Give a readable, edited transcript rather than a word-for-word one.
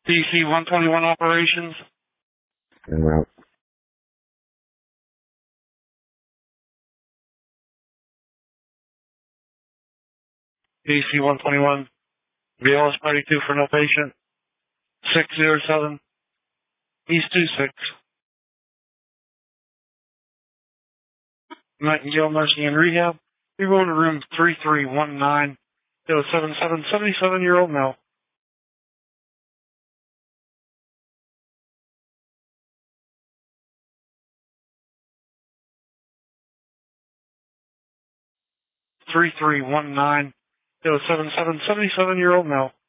DC 121 operations. En route. DC 121. BLS 32 for no patient. 607. East 26. Nightingale Nursing and Rehab. You're going to room 3319. 077, 77-year-old male. 3319. 077, 77-year-old male.